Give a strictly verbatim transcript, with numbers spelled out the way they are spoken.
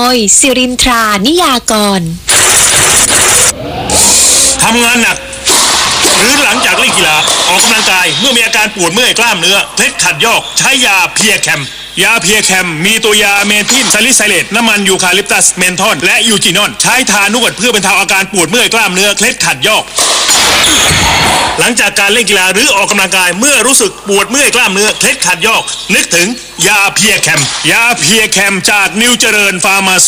ยสิรินทรานิยากรทำงานหนักหรือหลังจากเล่นกีฬาออกกำลังกายเมื่อมีอาการปวดเมื่อยกล้ามเนื้อเคล็ดขัดยอกใช้ยาเพียแคมยาเพียแคมมีตัวยาเมทิลซาลิไซเลตน้ำมันยูคาลิปตัสเมนทอลและยูจีนอนใช้ทานวดเพื่อบรรเทาอาการปวดเมื่อยกล้ามเนื้อเคล็ดขัดยอกหลังจากการเล่นกีฬาหรือออกกำลังกายเมื่อรู้สึกปวดเมื่อยกล้ามเนื้อเคล็ดขัดยอกนึกถึงยาเพียแคมยาเพียแคมจากนิวเจริญฟาร์มา